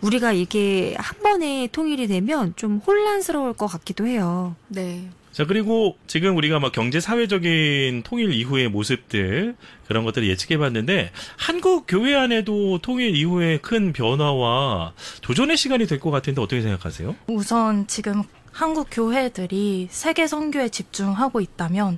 우리가 이게 한 번에 통일이 되면 좀 혼란스러울 것 같기도 해요. 네. 자, 그리고 지금 우리가 막 경제 사회적인 통일 이후의 모습들 그런 것들을 예측해 봤는데 한국 교회 안에도 통일 이후에 큰 변화와 도전의 시간이 될 것 같은데 어떻게 생각하세요? 우선 지금 한국 교회들이 세계 선교에 집중하고 있다면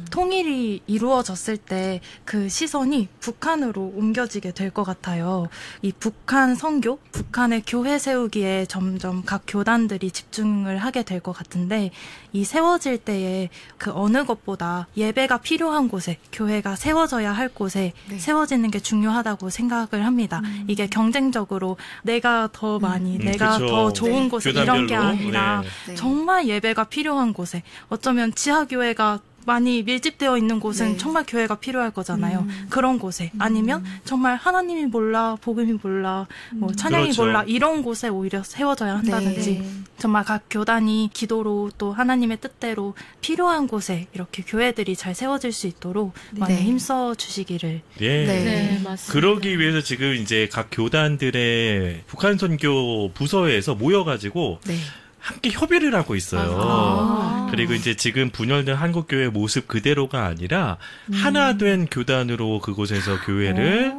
통일이 이루어졌을 때 그 시선이 북한으로 옮겨지게 될 것 같아요. 이 북한 선교, 북한의 교회 세우기에 점점 각 교단들이 집중을 하게 될 것 같은데 이 세워질 때에 그 어느 것보다 예배가 필요한 곳에 교회가 세워져야 할 곳에 네. 세워지는 게 중요하다고 생각을 합니다. 이게 경쟁적으로 내가 더 많이, 내가 그쵸. 더 좋은 네. 곳에 교단별로. 이런 게 아니라 네. 정말 예배가 필요한 곳에 어쩌면 지하교회가 많이 밀집되어 있는 곳은 네. 정말 교회가 필요할 거잖아요. 그런 곳에 아니면 정말 하나님이 몰라, 복음이 몰라, 뭐 찬양이 그렇죠. 몰라 이런 곳에 오히려 세워져야 한다든지 네. 정말 각 교단이 기도로 또 하나님의 뜻대로 필요한 곳에 이렇게 교회들이 잘 세워질 수 있도록 많이 네. 힘써 주시기를. 예. 네. 맞습니다. 그러기 위해서 지금 이제 각 교단들의 북한 선교 부서에서 모여가지고 네. 함께 협의를 하고 있어요. 아. 그리고 이제 지금 분열된 한국교회 모습 그대로가 아니라 하나 된 교단으로 그곳에서 교회를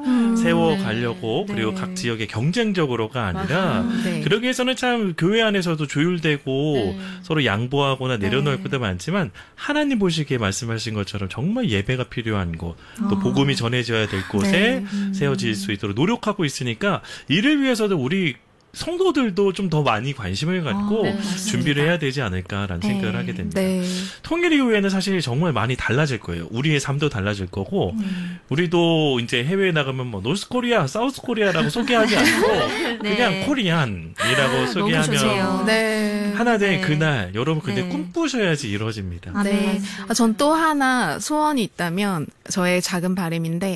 세워가려고 네. 그리고 네. 각 지역에 경쟁적으로가 아니라 네. 그러기 위해서는 참 교회 안에서도 조율되고 네. 서로 양보하거나 내려놓을 네. 것도 많지만 하나님 보시기에 말씀하신 것처럼 정말 예배가 필요한 곳, 또 복음이 전해져야 될 곳에 세워질 수 있도록 노력하고 있으니까 이를 위해서도 우리 성도들도 좀 더 많이 관심을 갖고 네, 준비를 해야 되지 않을까라는 네. 생각을 하게 됩니다. 네. 통일 이후에는 사실 정말 많이 달라질 거예요. 우리의 삶도 달라질 거고, 우리도 이제 해외에 나가면 뭐 노스코리아, 사우스코리아라고 소개하지 않고 그냥 네. 코리안이라고 너무 소개하면 좋네요. 네. 하나 된 네. 그날 여러분 근데 네. 꿈꾸셔야지 이루어집니다. 아, 네. 전 또 하나 소원이 있다면 저의 작은 바람인데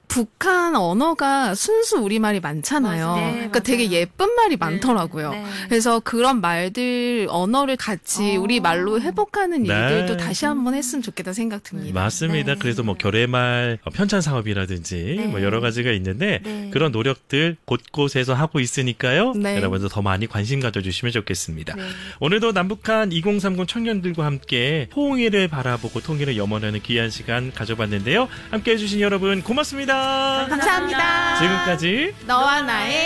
북한 언어가 순수 우리말이 많잖아요. 맞아요. 네, 그러니까 되게 맞아요. 예쁜 말이 많더라고요. 네. 그래서 그런 말들, 언어를 같이 우리 말로 회복하는 네. 일들도 다시 한번 했으면 좋겠다 생각 듭니다. 맞습니다. 네. 그래서 뭐 결의말 편찬 사업이라든지 네. 뭐 여러 가지가 있는데 네. 그런 노력들 곳곳에서 하고 있으니까요. 네. 여러분도 더 많이 관심 가져주시면 좋겠습니다. 네. 오늘도 남북한 2030 청년들과 함께 통일을 바라보고 통일을 염원하는 귀한 시간 가져봤는데요. 함께 해주신 여러분 고맙습니다. 감사합니다. 지금까지 너와 나의